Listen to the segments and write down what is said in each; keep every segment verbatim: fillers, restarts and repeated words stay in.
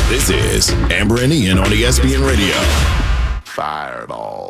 This is Amber and Ian on E S P N Radio. Fireball.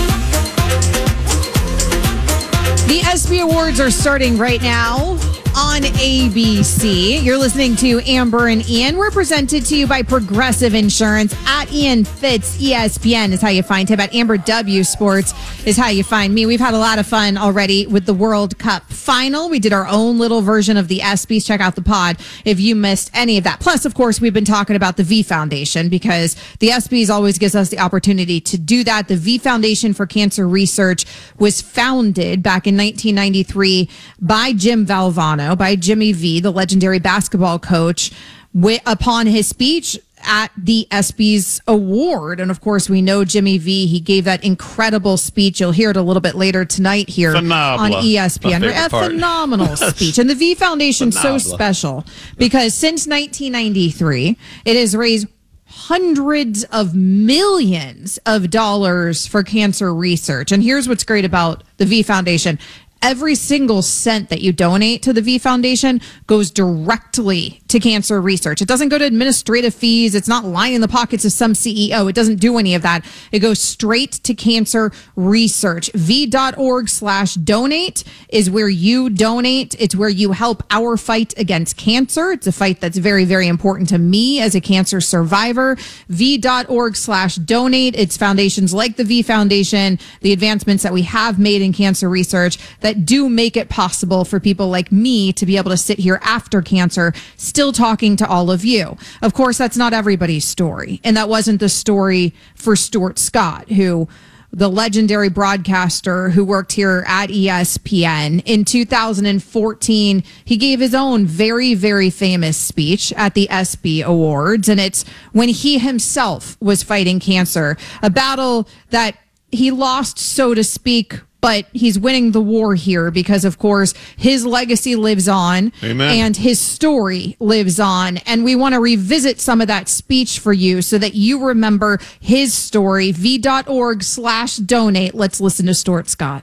The ESPY Awards are starting right now on A B C. You're listening to Amber and Ian. We're presented to you by Progressive Insurance. At Ian Fitz, E S P N is how you find him. At Amber W Sports is how you find me. We've had a lot of fun already with the World Cup final. We did our own little version of the ESPYs. Check out the pod if you missed any of that. Plus, of course, we've been talking about the V Foundation because the ESPYs always gives us the opportunity to do that. The V Foundation for Cancer Research was founded back in nineteen ninety-three by Jim Valvano, by Jimmy V, the legendary basketball coach, wi- upon his speech at the ESPYs award. And of course, we know Jimmy V. He gave that incredible speech. You'll hear it a little bit later tonight here Phenomenal. on E S P N. A part. phenomenal speech. And the V Foundation is so special because since nineteen ninety-three, it has raised hundreds of millions of dollars for cancer research. And here's what's great about the V Foundation. Every single cent that you donate to the V Foundation goes directly to cancer research. It doesn't go to administrative fees. It's not lining the pockets of some C E O. It doesn't do any of that. It goes straight to cancer research. V.org slash donate is where you donate. It's where you help our fight against cancer. It's a fight that's very, very important to me as a cancer survivor. V.org slash donate. It's foundations like the V Foundation, the advancements that we have made in cancer research that do make it possible for people like me to be able to sit here after cancer still talking to all of you. Of course, that's not everybody's story. And that wasn't the story for Stuart Scott, who the legendary broadcaster who worked here at E S P N. In two thousand fourteen, he gave his own very, very famous speech at the ESPY Awards. And it's when he himself was fighting cancer, a battle that he lost, so to speak, but he's winning the war here because, of course, his legacy lives on. Amen. And his story lives on. And we want to revisit some of that speech for you so that you remember his story. V.org slash donate. Let's listen to Stuart Scott.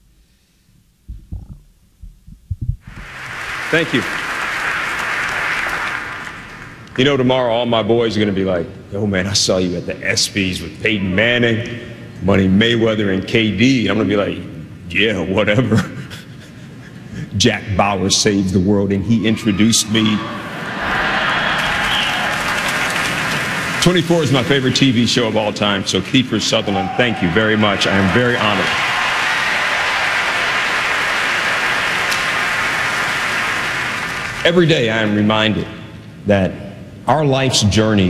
Thank you. You know, tomorrow all my boys are going to be like, oh, man, I saw you at the ESPYs with Peyton Manning, Money Mayweather, and K D. I'm going to be like, yeah, whatever. Jack Bauer saved the world, and he introduced me. twenty-four is my favorite T V show of all time, so Kiefer Sutherland, thank you very much. I am very honored. Every day I am reminded that our life's journey